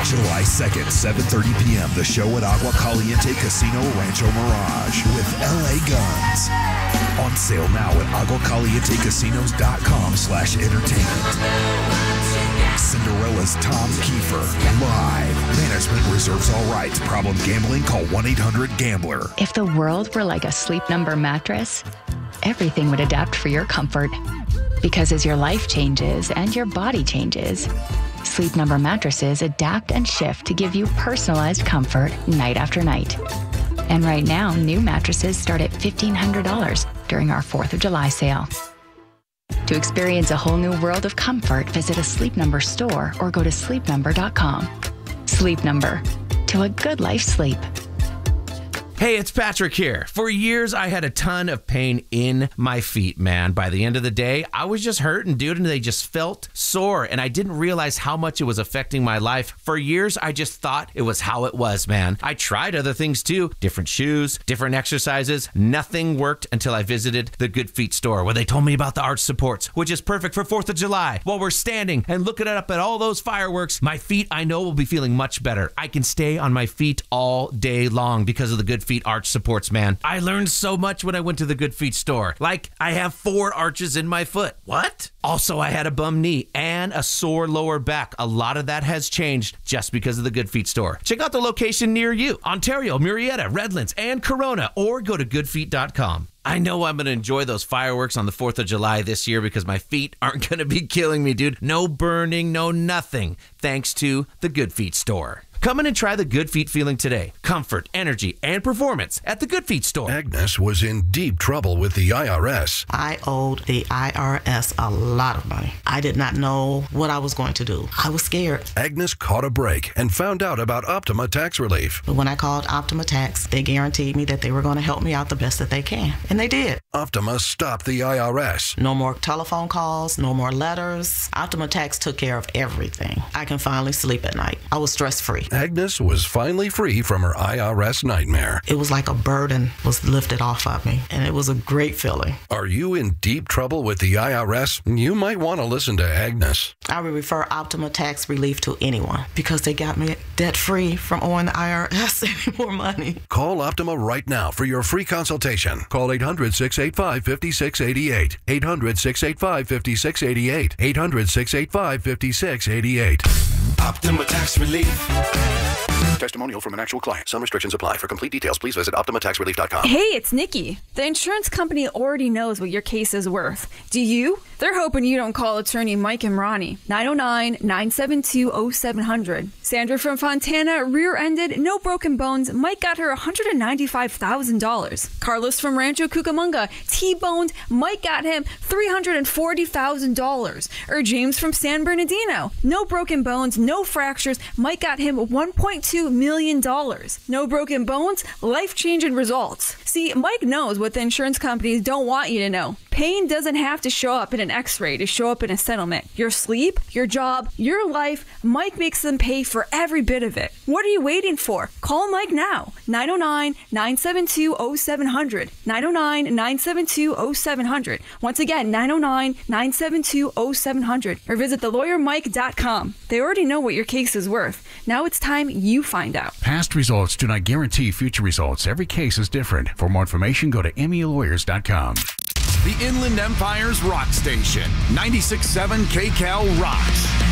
July 2nd, 7:30 p.m., the show at Agua Caliente Casino Rancho Mirage with LA Guns. On sale now at aguacalientecasinos.com/entertainment. Cinderella's Tom Kiefer, live. Management reserves all rights. Problem gambling? Call 1-800-GAMBLER. If the world were like a Sleep Number mattress, everything would adapt for your comfort. Because as your life changes and your body changes, Sleep Number mattresses adapt and shift to give you personalized comfort night after night. And right now, new mattresses start at $1,500 during our 4th of July sale. To experience a whole new world of comfort, visit a Sleep Number store or go to sleepnumber.com. Sleep Number. To a good life sleep. Hey, it's Patrick here. For years, I had a ton of pain in my feet, man. By the end of the day, I was just hurting, dude, and they just felt sore, and I didn't realize how much it was affecting my life. For years, I just thought it was how it was, man. I tried other things too, different shoes, different exercises. Nothing worked until I visited the Good Feet store, where they told me about the arch supports, which is perfect for 4th of July. While we're standing and looking up at all those fireworks, my feet, I know, will be feeling much better. I can stay on my feet all day long because of the Good Feet arch supports, man. I learned so much when I went to the Good Feet store. Like, I have 4 arches in my foot. What? Also, I had a bum knee and a sore lower back. A lot of that has changed just because of the Good Feet store. Check out the location near you. Ontario, Murrieta, Redlands, and Corona, or go to goodfeet.com. I know I'm going to enjoy those fireworks on the 4th of July this year because my feet aren't going to be killing me, dude. No burning, no nothing, thanks to the Good Feet store. Come in and try the Good Feet feeling today. Comfort, energy, and performance at the Good Feet store. Agnes was in deep trouble with the IRS. I owed the IRS a lot of money. I did not know what I was going to do. I was scared. Agnes caught a break and found out about Optima Tax Relief. But when I called Optima Tax, they guaranteed me that they were going to help me out the best that they can. And they did. Optima stopped the IRS. No more telephone calls, no more letters. Optima Tax took care of everything. I can finally sleep at night. I was stress-free. Agnes was finally free from her IRS nightmare. It was like a burden was lifted off of me, and it was a great feeling. Are you in deep trouble with the IRS? You might want to listen to Agnes. I would refer Optima Tax Relief to anyone because they got me debt-free from owing the IRS any more money. Call Optima right now for your free consultation. Call 800-685-5688. 800-685-5688. 800-685-5688. Optima Tax Relief. Testimonial from an actual client. Some restrictions apply. For complete details, please visit OptimaTaxRelief.com. Hey, it's Nikki. The insurance company already knows what your case is worth. Do you? They're hoping you don't call attorney Mike and Ronnie. 909-972-0700. Sandra from Fontana, rear-ended, no broken bones. Mike got her $195,000. Carlos from Rancho Cucamonga, T-boned. Mike got him $340,000. Or James from San Bernardino, no broken bones, no fractures. Mike got him $1.2 million. No broken bones, life-changing results. See, Mike knows what the insurance companies don't want you to know. Pain doesn't have to show up in an x-ray to show up in a settlement. Your sleep, your job, your life, Mike makes them pay for every bit of it. What are you waiting for? Call Mike now. 909-972-0700. 909-972-0700. Once again, 909-972-0700. Or visit thelawyermike.com. They already know what your case is worth. Now it's time you find out. Past results do not guarantee future results. Every case is different. For more information, go to MELawyers.com. The Inland Empire's Rock Station, 96.7 KCAL rocks.